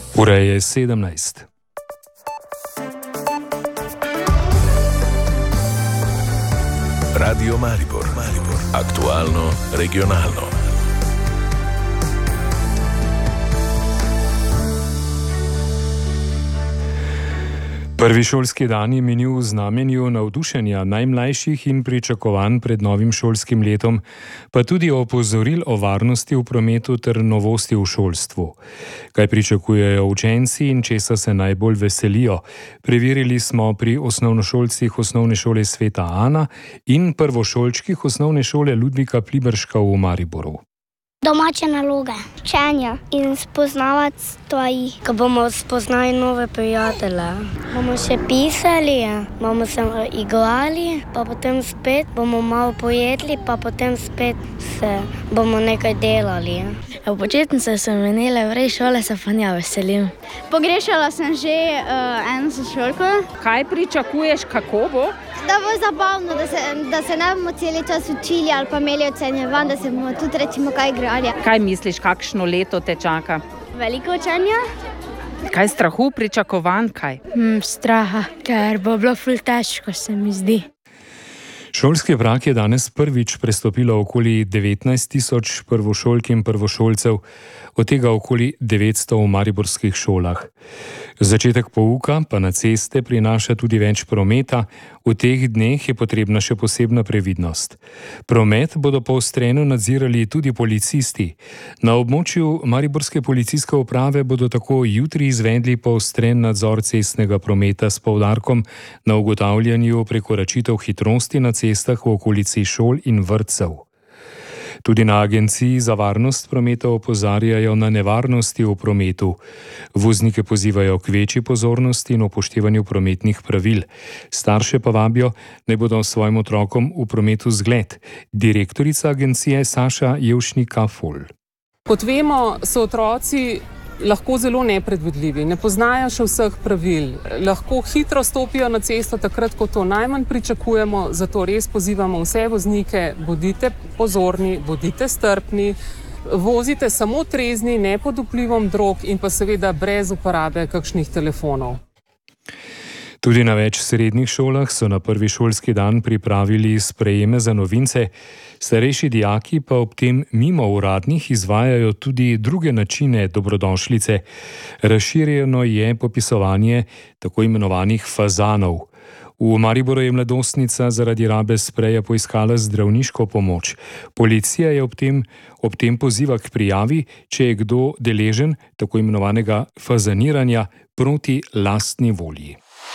Ura je 17. Radio Maribor. Aktualno, regionalno. Prvi šolski dan je minil v znamenju navdušenja najmlajših in pričakovanj pred novim šolskim letom, pa tudi opozoril o varnosti v prometu ter novosti v šolstvu. Kaj pričakujejo učenci in česa se najbolj veselijo? Preverili smo pri osnovnošolcih Osnovne šole Sveta Ana in prvošolčkih Osnovne šole Ludvika Pliberška v Mariboru. Domače naloge, učenje in spoznavati stvari. Ko bomo spoznali nove prijatelje. Bomo še pisali, bomo se igrali, pa potem spet bomo malo pojedli, pa potem spet se bomo nekaj delali. V početnice sem menila, v šole se pa nja veselim. Pogrešala sem že eno sošolko. Kaj pričakuješ, kako bo? Da bo zabavno, da se ne bomo celi čas učili ali pa imeli ocenjevanj, da se bomo tudi recimo kaj igrali. Kaj misliš, kakšno leto te čaka? Veliko učenja. Kaj strahu, pričakovanj, kaj? Straha, ker bo bilo ful težko, se mi zdi. Šolski prag je danes prvič prestopilo okoli 19.000 prvošolk in prvošolcev, od tega okoli 900 v mariborskih šolah. Začetek pouka pa na ceste prinaša tudi več prometa, v teh dneh je potrebna še posebna previdnost. Promet bodo poostreno nadzirali tudi policisti. Na območju mariborske policijske uprave bodo tako jutri izvedli poostren nadzor cestnega prometa s poudarkom na ugotavljanju prekoračitev hitrosti na cestah v okolici šol in vrtcev. Tudi na Agenciji za varnost prometa opozarjajo na nevarnosti v prometu. Voznike pozivajo k večji pozornosti in upoštevanju prometnih pravil. Starše pa vabijo, naj bodo svojim otrokom v prometu zgled. Direktorica agencije Saša Jevšnik-Kafol. Kot vemo, so otroci lahko zelo nepredvidljivi, ne poznajo še vseh pravil, lahko hitro stopijo na cesto takrat, ko to najmanj pričakujemo, zato res pozivamo vse voznike, bodite pozorni, bodite strpni, vozite samo trezni, ne pod vplivom drog in pa seveda brez uporabe kakšnih telefonov. Tudi na več srednjih šolah so na prvi šolski dan pripravili sprejeme za novince, starejši dijaki pa ob tem mimo uradnih izvajajo tudi druge načine dobrodošlice. Razširjeno je popisovanje tako imenovanih fazanov. V Mariboru je mladostnica zaradi rabe spreja poiskala zdravniško pomoč. Policija je ob tem poziva k prijavi, če je kdo deležen tako imenovanega fazaniranja proti lastni volji.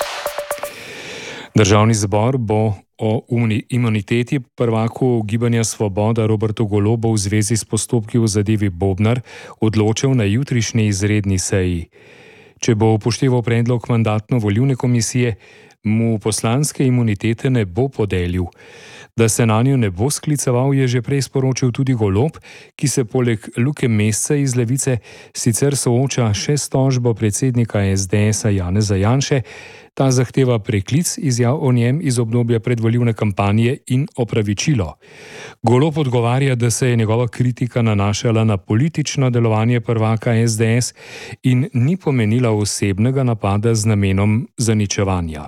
Državni zbor bo o imuniteti prvaku Gibanja Svoboda Robertu Golobu v zvezi s postopki v zadevi Bobnar odločil na jutrišnji izredni seji. Če bo upošteval predlog mandatno-volilne komisije, mu poslanske imunitete ne bo podelil. Da se nanjo ne bo skliceval, je že prej sporočil tudi Golob, ki se poleg Luke Mesca iz Levice sicer sooča še s tožbo predsednika SDS-a Janeza Janše. Ta zahteva preklic izjav o njem iz obdobja predvolilne kampanje in opravičilo. Golob odgovarja, da se je njegova kritika nanašala na politično delovanje prvaka SDS in ni pomenila osebnega napada z namenom zaničevanja.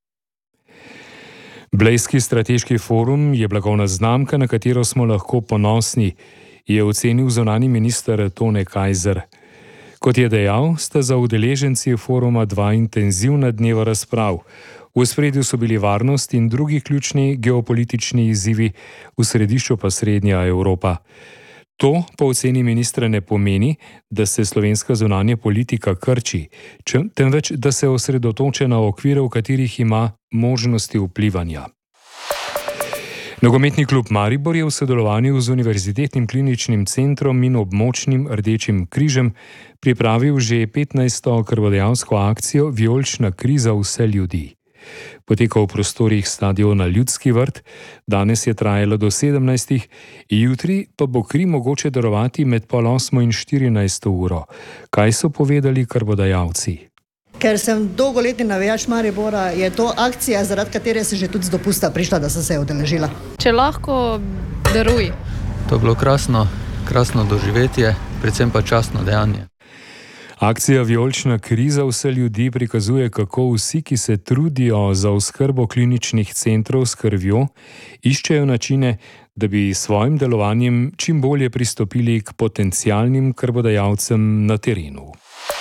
Blejski strateški forum je blagovna znamka, na katero smo lahko ponosni, je ocenil zunanji minister Tone Kajzer. Kot je dejal, sta za udeleženci foruma dva intenzivna dneva razprav. V ospredju so bili varnost in drugi ključni geopolitični izzivi, v središču pa srednja Evropa. To po oceni ministra ne pomeni, da se slovenska zunanja politika krči, temveč da se osredotoča na okvire, v katerih ima možnosti vplivanja. Nogometni klub Maribor je v sodelovanju z Univerzitetnim kliničnim centrom in območnim Rdečim križem pripravil že 15. krvodajalsko akcijo Vijolična kri za vse ljudi. Poteka v prostorih stadiona Ljudski vrt, danes je trajalo do 17. Jutri pa bo kri mogoče darovati med 7:30 in 14. uro. Kaj so povedali krvodajalci? Ker sem dolgoletni navijač Maribora, je to akcija, zaradi katere se že tudi z dopusta prišla, da sem se udeležila. Če lahko, daruj. To je bilo krasno doživetje, predvsem pa častno dejanje. Akcija Vijolična kriza vse ljudi prikazuje, kako vsi, ki se trudijo za oskrbo kliničnih centrov s krvjo, iščejo načine, da bi s svojim delovanjem čim bolje pristopili k potencialnim krvodajalcem na terenu.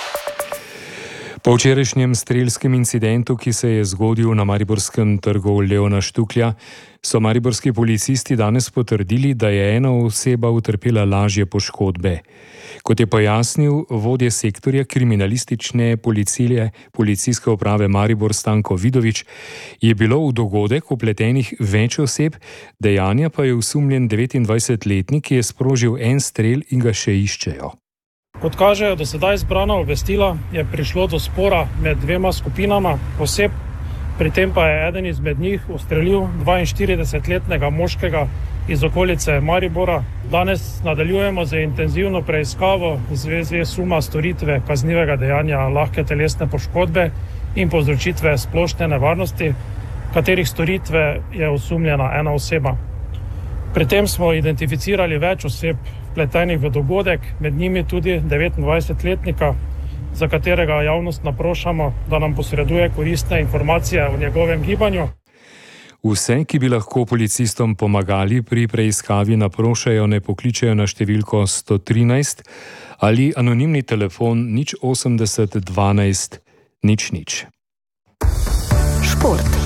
Po včerajšnjem strelskem incidentu, ki se je zgodil na mariborskem trgu Leona Štuklja, so mariborski policisti danes potrdili, da je ena oseba utrpela lažje poškodbe. Kot je pojasnil vodja sektorja kriminalistične policijske uprave Maribor Stanko Vidovič, je bilo v dogodek vpletenih več oseb, dejanja pa je osumljen 29-letnik, ki je sprožil en strel in ga še iščejo. Kot kažejo do sedaj zbrana obvestila, je prišlo do spora med dvema skupinama oseb, pri tem pa je eden izmed njih ustrelil 42-letnega moškega iz okolice Maribora. Danes nadaljujemo z intenzivno preiskavo v zvezi suma storitve kaznivega dejanja lahke telesne poškodbe in povzročitve splošne nevarnosti, katerih storitve je osumljena ena oseba. Pri tem smo identificirali več oseb vpletenih v dogodek, med njimi tudi 29-letnika, za katerega javnost naprošamo, da nam posreduje koristne informacije o njegovem gibanju. Vse, ki bi lahko policistom pomagali pri preiskavi, naprošajo, ne pokličejo na številko 113 ali anonimni telefon 080 12 00. Šport.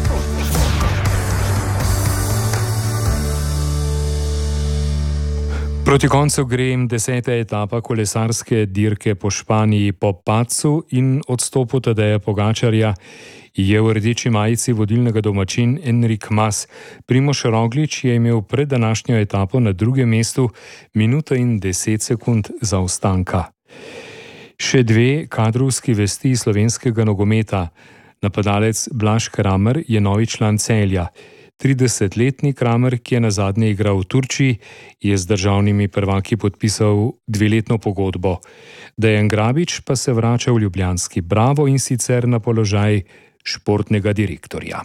Proti koncu gre 10. etapa kolesarske dirke po Španiji. Po padcu in odstopu Tadeja Pogačarja je v rdeči majici vodilnega domačin Enric Mas. Primož Roglič je imel pred današnjo etapo na drugem mestu minuto in 10 sekund zaostanka. Še dve kadrovski vesti slovenskega nogometa. Napadalec Blaž Kramer je novi član Celja. 30-letni Kramer, ki je nazadnje igral v Turčiji, je z državnimi prvaki podpisal 2-letno pogodbo. Dejan Grabič pa se vrača v ljubljanski Bravo in sicer na položaj športnega direktorja.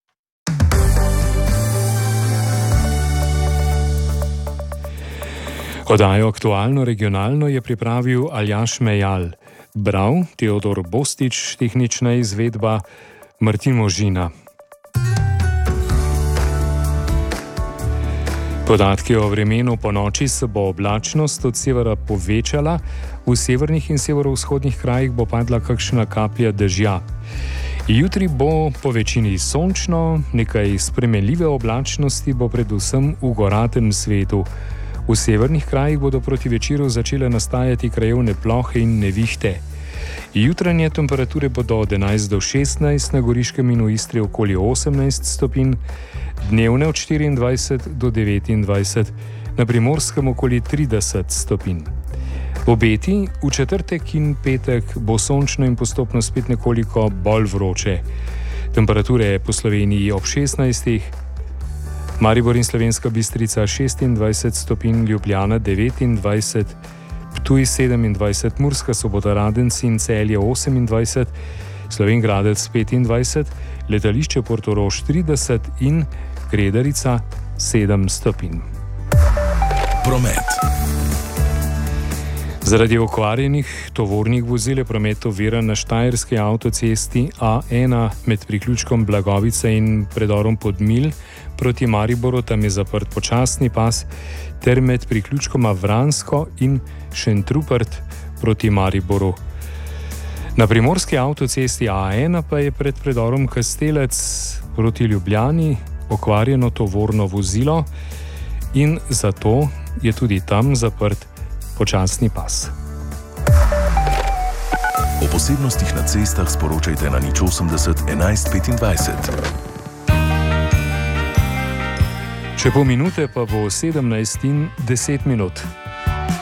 Oddajo Aktualno regionalno je pripravil Aljaž Mejal. Bral Teodor Bostič, tehnična izvedba Martin Možina. Podatki o vremenu: po noči se bo oblačnost od severa povečala, v severnih in severovzhodnih krajih bo padla kakšna kaplja dežja. Jutri bo po večini sončno, nekaj spremenljive oblačnosti bo predvsem v goratem svetu. V severnih krajih bodo proti večeru začele nastajati krajevne plohe in nevihte. Jutranje temperature bodo od 11 do 16, na Goriškem in v Istri okoli 18 stopinj, dnevne od 24 do 29, na Primorskem okoli 30 stopinj. Obeti: v četrtek in petek bo sončno in postopno spet nekoliko bolj vroče. Temperature po Sloveniji ob 16, Maribor in Slovenska Bistrica 26 stopinj, Ljubljana 29, Ptuj 27, Murska Sobota, Radenci in Celje 28, Slovenj Gradec 25, letališče Portorož 30 in Kredarica 7 stopinj. Promet. Zaradi okvarjenih tovornih vozil je promet oviran na štajerski avtocesti A1 med priključkom Blagovica in predorom Podmilj proti Mariboru, tam je zaprt počasni pas, ter med priključkoma Vransko in Šentrupert proti Mariboru. Na primorski avtocesti A1 pa je pred predorom Kastelec proti Ljubljani okvarjeno tovorno vozilo in zato je tudi tam zaprt počasni pas. O posebnostih na cestah sporočajte na 080 11 25. Še pol minute pa bo 17:10.